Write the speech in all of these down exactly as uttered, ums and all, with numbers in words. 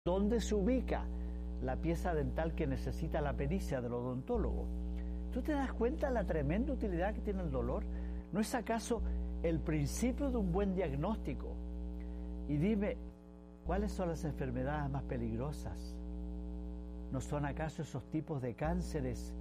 dónde se ubica la pieza dental que necesita la pericia del odontólogo. ¿Tú te das cuenta de la tremenda utilidad que tiene el dolor? ¿No es acaso el principio de un buen diagnóstico? Y dime, ¿cuáles son las enfermedades más peligrosas? ¿No son acaso esos tipos de cánceres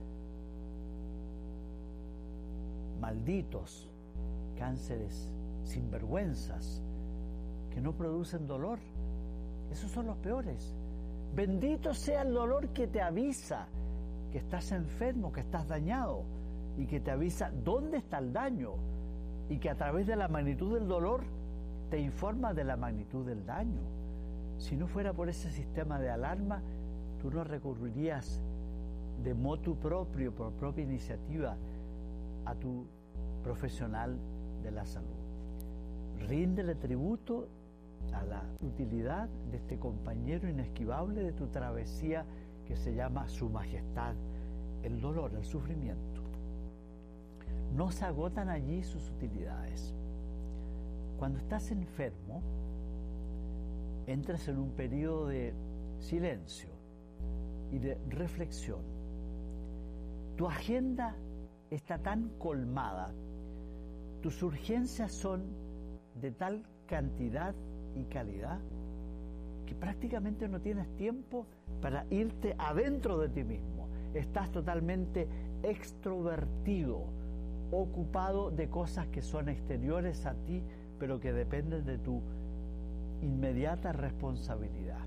malditos, cánceres sinvergüenzas, que no producen dolor? Esos son los peores. Bendito sea el dolor que te avisa que estás enfermo, que estás dañado, y que te avisa dónde está el daño, y que a través de la magnitud del dolor te informa de la magnitud del daño. Si no fuera por ese sistema de alarma, tú no recurrirías de motu propio, por propia iniciativa, a tu profesional de la salud. Ríndele tributo a la utilidad de este compañero inesquivable de tu travesía que se llama Su Majestad, el dolor, el sufrimiento. No se agotan allí sus utilidades. Cuando estás enfermo, entras en un periodo de silencio y de reflexión. Tu agenda está tan colmada, tus urgencias son de tal cantidad y calidad que prácticamente no tienes tiempo para irte adentro de ti mismo. Estás totalmente extrovertido, ocupado de cosas que son exteriores a ti, pero que dependen de tu inmediata responsabilidad.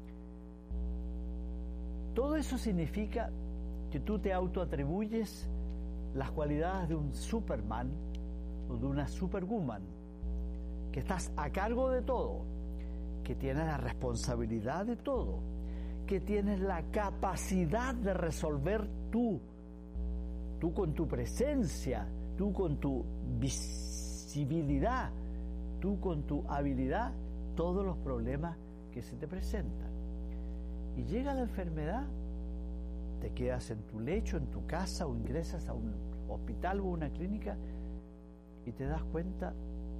Todo eso significa que tú te autoatribuyes las cualidades de un Superman o de una Superwoman, que estás a cargo de todo, que tienes la responsabilidad de todo, que tienes la capacidad de resolver tú, tú con tu presencia, tú con tu visibilidad, tú con tu habilidad, todos los problemas que se te presentan. Y llega la enfermedad, te quedas en tu lecho, en tu casa, o ingresas a un hospital o una clínica y te das cuenta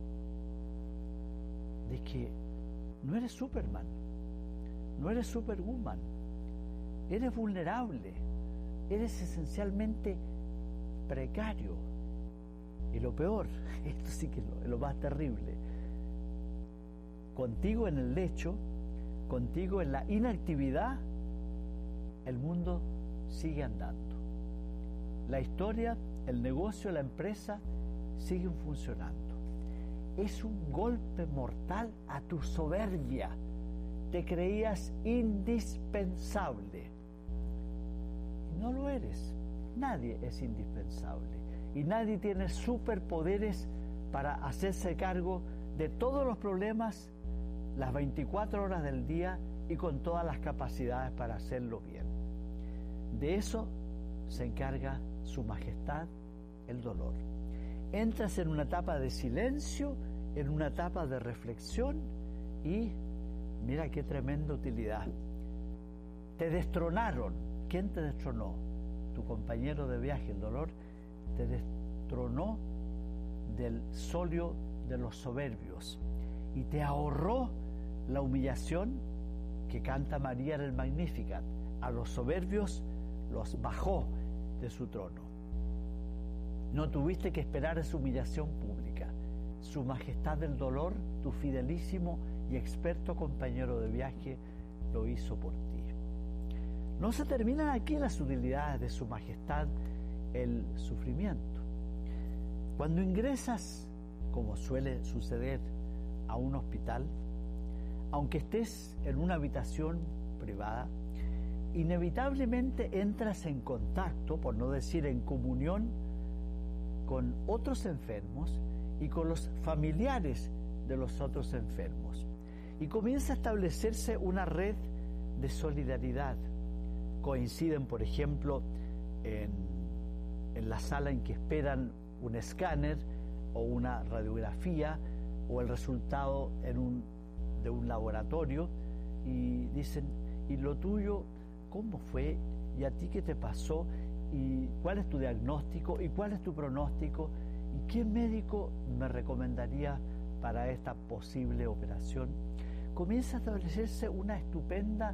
de que no eres Superman, no eres Superwoman, eres vulnerable, eres esencialmente precario. Y lo peor, esto sí que es lo, es lo más terrible, contigo en el lecho, contigo en la inactividad, el mundo sigue andando. La historia, el negocio, la empresa siguen funcionando. Es un golpe mortal a tu soberbia. Te creías indispensable. Y no lo eres. Nadie es indispensable. Y nadie tiene superpoderes para hacerse cargo de todos los problemas las veinticuatro horas del día y con todas las capacidades para hacerlo bien. De eso se encarga Su Majestad, el dolor. Entras en una etapa de silencio, en una etapa de reflexión y mira qué tremenda utilidad. Te destronaron. ¿Quién te destronó? Tu compañero de viaje, el dolor, te destronó del solio de los soberbios y te ahorró la humillación que canta María en el Magnificat. A los soberbios los bajó de su trono. No tuviste que esperar esa humillación pública. Su Majestad del dolor, tu fidelísimo y experto compañero de viaje, lo hizo por ti. No se terminan aquí las utilidades de Su Majestad el sufrimiento. Cuando ingresas, como suele suceder, a un hospital, aunque estés en una habitación privada, inevitablemente entras en contacto, por no decir en comunión, con otros enfermos y con los familiares de los otros enfermos. Y comienza a establecerse una red de solidaridad. Coinciden, por ejemplo, en, en la sala en que esperan un escáner o una radiografía o el resultado en un, de un laboratorio, y dicen, ¿y lo tuyo cómo fue? ¿Y a ti qué te pasó? ¿Y cuál es tu diagnóstico? ¿Y cuál es tu pronóstico? ¿Y qué médico me recomendaría para esta posible operación? comienza a establecerse una estupenda